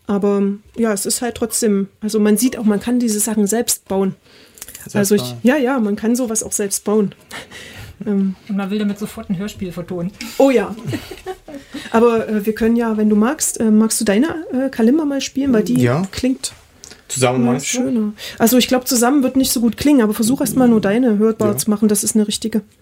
Aber ja, es ist halt trotzdem, also man sieht auch, man kann diese Sachen selbst bauen. Also man kann sowas auch selbst bauen. Und man will damit sofort ein Hörspiel vertonen. Oh ja. Aber wir können ja, wenn du magst du deine Kalimba mal spielen, weil die klingt zusammen schöner. Also ich glaube, zusammen wird nicht so gut klingen, aber versuch erst mal nur deine hörbar zu machen, das ist eine richtige.